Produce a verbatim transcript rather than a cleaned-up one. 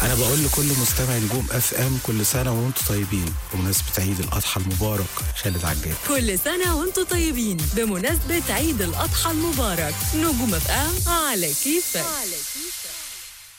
انا بقول لكل مستمع نجوم اف ام كل سنه وانتم طيبين بمناسبه عيد الاضحى المبارك. خالد عجاب. كل سنه وانتم طيبين بمناسبه عيد الاضحى المبارك. نجوم اف ام على كيفك.